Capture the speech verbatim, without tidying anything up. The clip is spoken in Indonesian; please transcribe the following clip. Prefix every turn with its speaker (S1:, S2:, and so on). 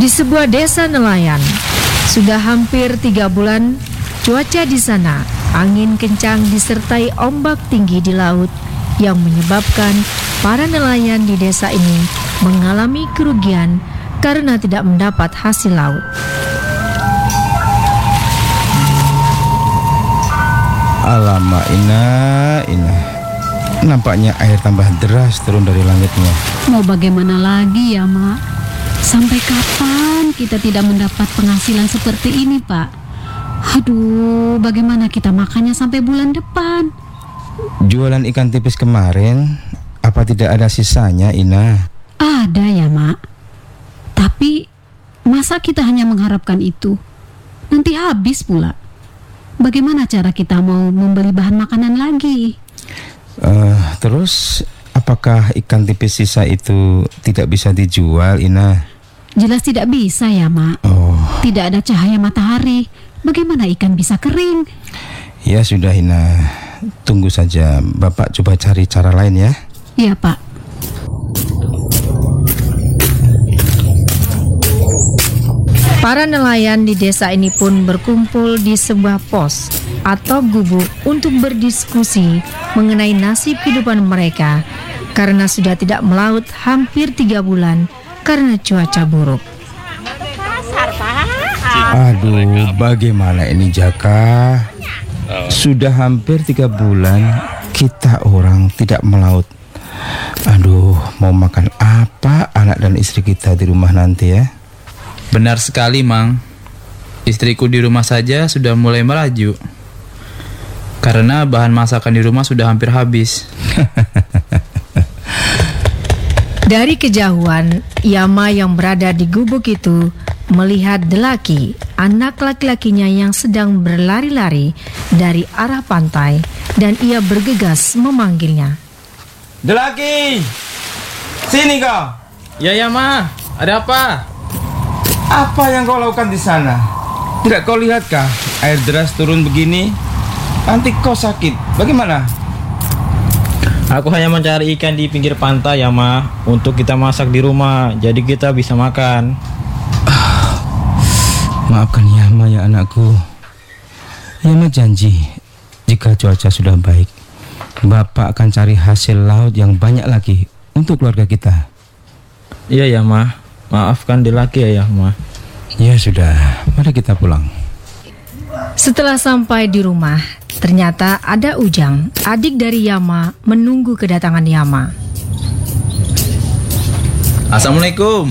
S1: Di sebuah desa nelayan, sudah hampir tiga bulan, cuaca di sana angin kencang disertai ombak tinggi di laut yang menyebabkan para nelayan di desa ini mengalami kerugian karena tidak mendapat hasil laut.
S2: Alamak, Ina, Ina. Nampaknya air tambah deras turun dari langitnya.
S3: Mau bagaimana lagi ya, Mak? Sampai kapan kita tidak mendapat penghasilan seperti ini, Pak? Aduh, bagaimana kita makannya sampai bulan depan?
S2: Jualan ikan tipis kemarin, apa tidak ada sisanya, Ina?
S3: Ada ya, Mak. Tapi, masa kita hanya mengharapkan itu? Nanti habis pula. Bagaimana cara kita mau membeli bahan makanan lagi?
S2: Uh, terus, apakah ikan tipis sisa itu tidak bisa dijual, Ina?
S3: Jelas tidak bisa ya, Mak.
S2: Oh.
S3: Tidak ada cahaya matahari. Bagaimana ikan bisa kering?
S2: Ya sudah, Ina. Tunggu saja. Bapak coba cari cara lain ya.
S3: Iya, Pak.
S1: Para nelayan di desa ini pun berkumpul di sebuah pos atau gubuk untuk berdiskusi mengenai nasib kehidupan mereka karena sudah tidak melaut hampir tiga bulan karena cuaca buruk.
S2: Aduh, bagaimana ini, Jaka? Sudah hampir tiga bulan kita orang tidak melaut. Aduh, mau makan apa anak dan istri kita di rumah nanti ya?
S4: Benar sekali, Mang. Istriku di rumah saja sudah mulai merajuk karena bahan masakan di rumah sudah hampir habis.
S1: Dari kejauhan, Yama yang berada di gubuk itu melihat Delaki, anak laki-lakinya yang sedang berlari-lari dari arah pantai, dan ia bergegas memanggilnya.
S2: Delaki, sini kau.
S4: Ya, ya, Ma. Ada apa?
S2: Apa yang kau lakukan di sana? Tidak kau lihatkah air deras turun begini? Nanti kau sakit. Bagaimana?
S5: Aku hanya mencari ikan di pinggir pantai ya, Ma, untuk kita masak di rumah, jadi kita bisa makan.
S2: Ah, maafkan Yama ya anakku. Yama janji, jika cuaca sudah baik, Bapak akan cari hasil laut yang banyak lagi untuk keluarga kita.
S5: Iya ya, Ma. Maafkan Delaki ya, Ma.
S2: Ya sudah, mari kita pulang.
S1: Setelah sampai di rumah, ternyata ada Ujang, adik dari Yama, menunggu kedatangan Yama.
S4: Assalamualaikum.